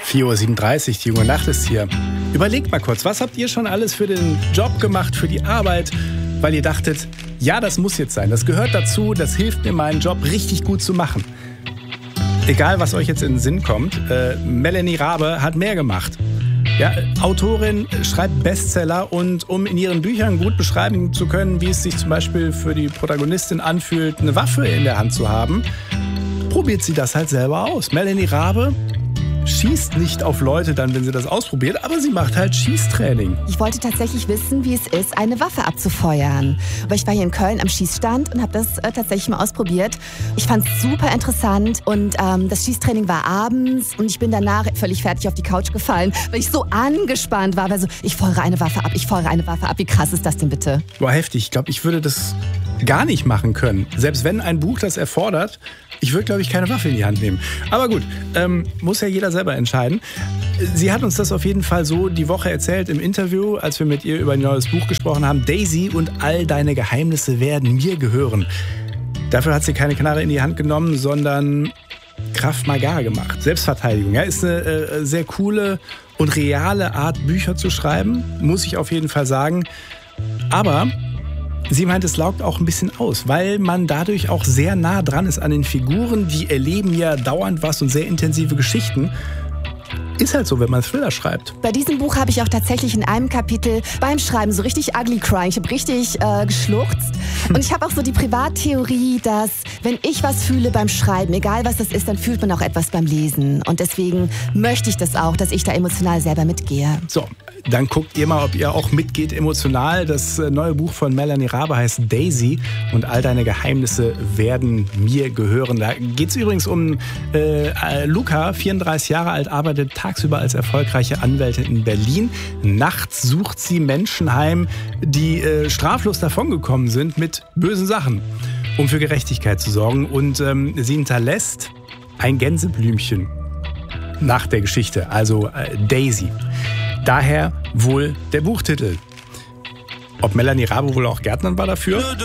4:37 Uhr, die junge Nacht ist hier. Überlegt mal kurz, was habt ihr schon alles für den Job gemacht, für die Arbeit, weil ihr dachtet, ja, das muss jetzt sein, das gehört dazu, das hilft mir, meinen Job richtig gut zu machen. Egal, was euch jetzt in den Sinn kommt, Melanie Rabe hat mehr gemacht. Ja, Autorin, schreibt Bestseller und um in ihren Büchern gut beschreiben zu können, wie es sich zum Beispiel für die Protagonistin anfühlt, eine Waffe in der Hand zu haben, probiert sie das halt selber aus. Melanie Rabe schießt nicht auf Leute dann, wenn sie das ausprobiert, aber sie macht halt Schießtraining. Ich wollte tatsächlich wissen, wie es ist, eine Waffe abzufeuern. Aber ich war hier in Köln am Schießstand und habe das tatsächlich mal ausprobiert. Ich fand es super interessant und das Schießtraining war abends und ich bin danach völlig fertig auf die Couch gefallen, weil ich so angespannt war. Also ich feuere eine Waffe ab, ich feuere eine Waffe ab. Wie krass ist das denn bitte? Boah, heftig. Ich glaube, ich würde das gar nicht machen können. Selbst wenn ein Buch das erfordert, ich würde, glaube ich, keine Waffe in die Hand nehmen. Aber gut, muss ja jeder selber entscheiden. Sie hat uns das auf jeden Fall so die Woche erzählt im Interview, als wir mit ihr über ein neues Buch gesprochen haben. Daisy und all deine Geheimnisse werden mir gehören. Dafür hat sie keine Knarre in die Hand genommen, sondern Krav Maga gemacht. Selbstverteidigung. Ja, ist eine sehr coole und reale Art, Bücher zu schreiben, muss ich auf jeden Fall sagen. Aber sie meint, es laugt auch ein bisschen aus, weil man dadurch auch sehr nah dran ist an den Figuren. Die erleben ja dauernd was und sehr intensive Geschichten. Ist halt so, wenn man Thriller schreibt. Bei diesem Buch habe ich auch tatsächlich in einem Kapitel beim Schreiben so richtig ugly crying. Ich habe richtig geschluchzt. Und ich habe auch so die Privattheorie, dass wenn ich was fühle beim Schreiben, egal was das ist, dann fühlt man auch etwas beim Lesen. Und deswegen möchte ich das auch, dass ich da emotional selber mitgehe. So, dann guckt ihr mal, ob ihr auch mitgeht emotional. Das neue Buch von Melanie Rabe heißt Daisy und all deine Geheimnisse werden mir gehören. Da geht es übrigens um Luca, 34 Jahre alt, arbeitet tagsüber als erfolgreiche Anwältin in Berlin. Nachts sucht sie Menschen heim, die straflos davongekommen sind mit bösen Sachen, um für Gerechtigkeit zu sorgen. Und sie hinterlässt ein Gänseblümchen nach der Geschichte, also Daisy. Daher wohl der Buchtitel. Ob Melanie Rabe wohl auch Gärtnerin war dafür?